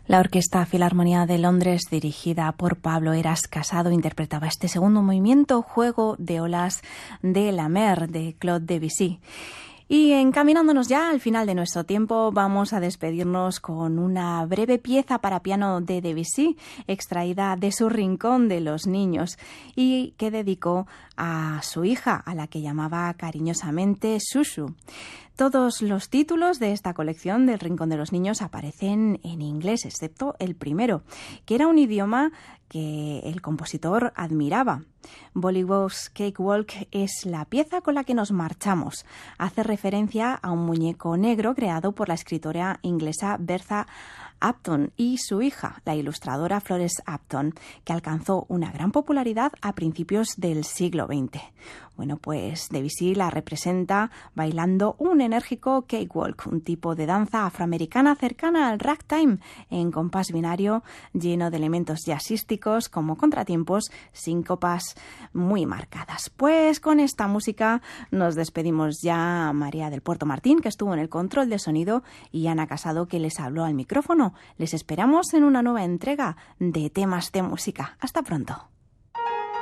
La Orquesta Filarmonía de Londres, dirigida por Pablo Heras Casado, interpretaba este segundo movimiento, Juego de olas de la mer, de Claude Debussy. Y encaminándonos ya al final de nuestro tiempo, vamos a despedirnos con una breve pieza para piano de Debussy, extraída de su Rincón de los Niños, y que dedicó a su hija, a la que llamaba cariñosamente Shushu. Todos los títulos de esta colección del Rincón de los Niños aparecen en inglés, excepto el primero, que era un idioma que el compositor admiraba. Bollywood's Cakewalk es la pieza con la que nos marchamos. Hace referencia a un muñeco negro creado por la escritora inglesa Bertha Upton y su hija, la ilustradora Florence Upton, que alcanzó una gran popularidad a principios del siglo XX. Bueno, pues Debussy la representa bailando un enérgico cakewalk, un tipo de danza afroamericana cercana al ragtime, en compás binario lleno de elementos jazzísticos como contratiempos, síncopas muy marcadas. Pues con esta música nos despedimos ya. María del Puerto Martín, que estuvo en el control de sonido, y Ana Casado, que les habló al micrófono. Les esperamos en una nueva entrega de Temas de Música. Hasta pronto.